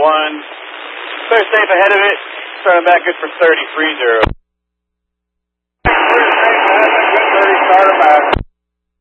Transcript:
1. Clear safe ahead of it. Starting back good for 30, free 0.